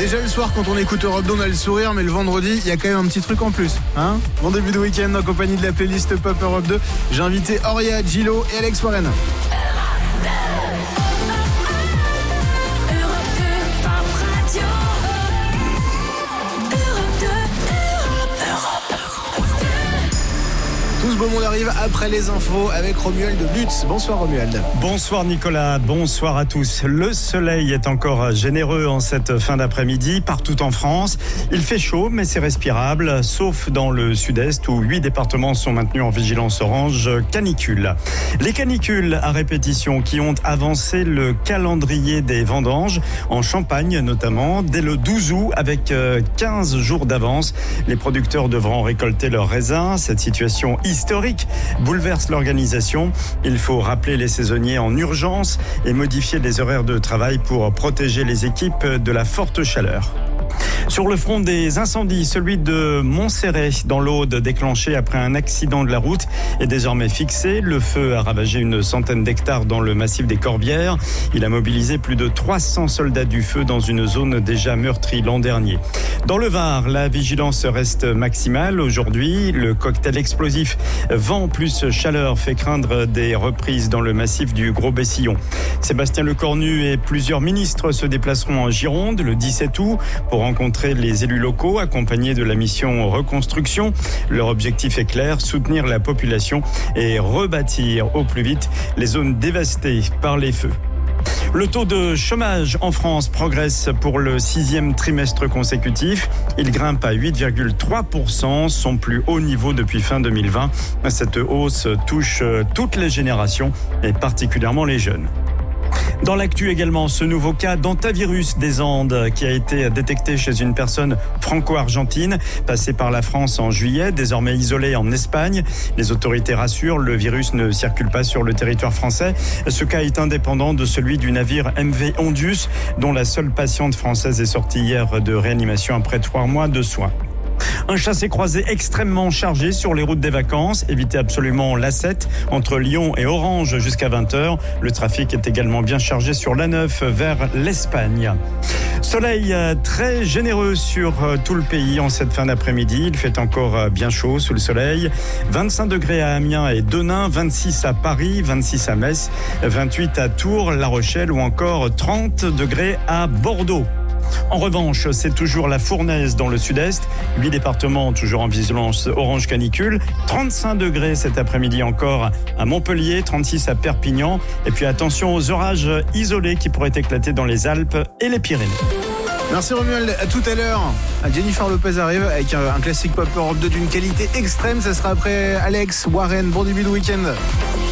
Déjà le soir, quand on écoute Europe 2, on a le sourire, mais le vendredi, il y a quand même un petit truc en plus. Bon début de week-end en compagnie de la playlist Pop Europe 2. J'ai invité Auria, Gillo et Alex Warren. Tout ce beau monde arrive après les infos avec Romuald Lutz. Bonsoir Romuald. Bonsoir Nicolas, bonsoir à tous. Le soleil est encore généreux en cette fin d'après-midi partout en France. Il fait chaud mais c'est respirable, sauf dans le sud-est où 8 départements sont maintenus en vigilance orange canicule. Les canicules à répétition qui ont avancé le calendrier des vendanges en Champagne notamment dès le 12 août avec 15 jours d'avance. Les producteurs devront récolter leurs raisins. Cette situation historique bouleverse l'organisation. Il faut rappeler les saisonniers en urgence et modifier les horaires de travail pour protéger les équipes de la forte chaleur. Sur le front des incendies, celui de Montserrat dans l'Aude, déclenché après un accident de la route, est désormais fixé. Le feu a ravagé une centaine d'hectares dans le massif des Corbières. Il a mobilisé plus de 300 soldats du feu dans une zone déjà meurtrie l'an dernier. Dans le Var, la vigilance reste maximale. Aujourd'hui, le cocktail explosif vent plus chaleur fait craindre des reprises dans le massif du Gros-Bessillon. Sébastien Lecornu et plusieurs ministres se déplaceront en Gironde le 17 août pour rencontrer les élus locaux accompagnés de la mission reconstruction. Leur objectif est clair, soutenir la population et rebâtir au plus vite les zones dévastées par les feux. Le taux de chômage en France progresse pour le 6e trimestre consécutif. Il grimpe à 8,3%, son plus haut niveau depuis fin 2020. Cette hausse touche toutes les générations et particulièrement les jeunes. Dans l'actu également, ce nouveau cas d'hantavirus des Andes qui a été détecté chez une personne franco-argentine passée par la France en juillet, désormais isolée en Espagne. Les autorités rassurent, le virus ne circule pas sur le territoire français. Ce cas est indépendant de celui du navire MV Ondius, dont la seule patiente française est sortie hier de réanimation après 3 mois de soins. Un chassé-croisé extrêmement chargé sur les routes des vacances. Évitez absolument l'A7 entre Lyon et Orange jusqu'à 20h. Le trafic est également bien chargé sur l'A9 vers l'Espagne. Soleil très généreux sur tout le pays en cette fin d'après-midi. Il fait encore bien chaud sous le soleil. 25 degrés à Amiens et Denain, 26 à Paris, 26 à Metz, 28 à Tours, La Rochelle ou encore 30 degrés à Bordeaux. En revanche, c'est toujours la fournaise dans le sud-est. 8 départements toujours en vigilance orange canicule. 35 degrés cet après-midi encore à Montpellier, 36 à Perpignan. Et puis attention aux orages isolés qui pourraient éclater dans les Alpes et les Pyrénées. Merci Romuald, à tout à l'heure. Jennifer Lopez arrive avec un classique Pop Europe 2 d'une qualité extrême. Ça sera après Alex Warren. Bon début de week-end.